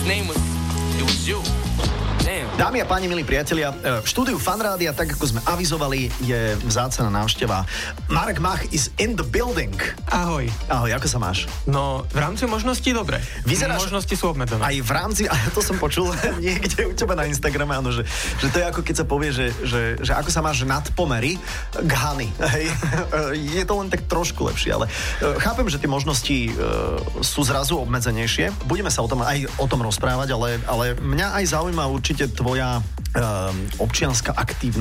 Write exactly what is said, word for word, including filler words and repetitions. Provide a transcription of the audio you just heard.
his name was, it was you. Dámy a páni, milí priatelia, v štúdiu Fanrádia, tak ako sme avizovali, je vzácna návšteva. Marek Mach is in the building. Ahoj. Ahoj, ako sa máš? No, v rámci možností dobre. Vyzeráš... Možnosti sú obmedzené. Aj v rámci, a to som počul niekde u teba na Instagrame, áno, že, že to je ako keď sa povie, že, že, že ako sa máš nad pomery k Hany. Hej. Je to len tak trošku lepšie, ale chápem, že tie možnosti sú zrazu obmedzenejšie. Budeme sa o tom aj o tom rozprávať, ale, ale mňa aj zaujíma určite tvoja um, občianska aktívnosť